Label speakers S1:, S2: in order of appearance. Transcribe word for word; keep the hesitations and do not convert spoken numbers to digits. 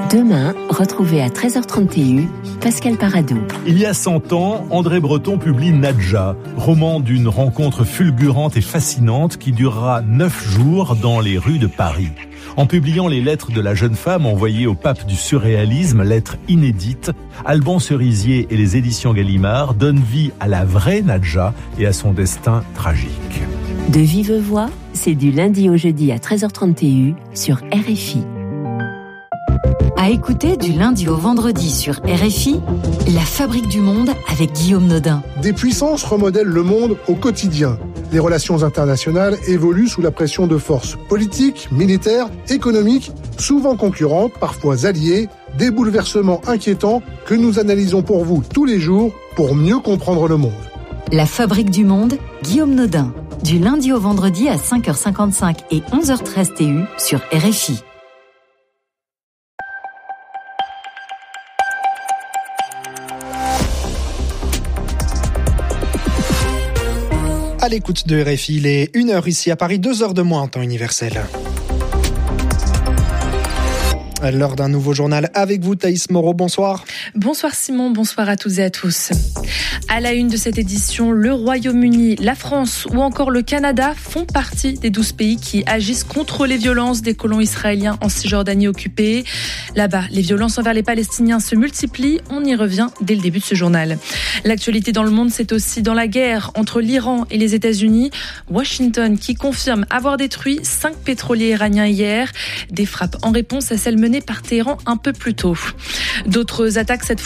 S1: Demain, retrouvez à treize heures trente T U, Pascal Paradou.
S2: Il y a cent ans, André Breton publie Nadja, roman d'une rencontre fulgurante et fascinante qui durera neuf jours dans les rues de Paris. En publiant les lettres de la jeune femme envoyées au pape du surréalisme, lettres inédites, Alban Cerisier et les éditions Gallimard donnent vie à la vraie Nadja et à son destin tragique.
S1: De vive voix, c'est du lundi au jeudi à treize heures trente T U sur R F I.
S3: À écouter du lundi au vendredi sur R F I, La Fabrique du Monde avec Guillaume Nodin.
S4: Des puissances remodèlent le monde au quotidien. Les relations internationales évoluent sous la pression de forces politiques, militaires, économiques, souvent concurrentes, parfois alliées, des bouleversements inquiétants que nous analysons pour vous tous les jours pour mieux comprendre le monde.
S3: La Fabrique du Monde, Guillaume Nodin. Du lundi au vendredi à cinq heures cinquante-cinq et onze heures treize T U sur R F I.
S5: À l'écoute de R F I, il est une heure ici à Paris, deux heures de moins en temps universel. L'heure d'un nouveau journal avec vous, Thaïs Moreau, bonsoir.
S6: Bonsoir Simon, bonsoir à toutes et à tous. À la une de cette édition, le Royaume-Uni, la France ou encore le Canada font partie des douze pays qui agissent contre les violences des colons israéliens en Cisjordanie occupée. Là-bas, les violences envers les Palestiniens se multiplient. On y revient dès le début de ce journal. L'actualité dans le monde, c'est aussi dans la guerre entre l'Iran et les États-Unis. Washington qui confirme avoir détruit cinq pétroliers iraniens hier. Des frappes en réponse à celles menées par Téhéran un peu plus tôt. D'autres attaques cette fois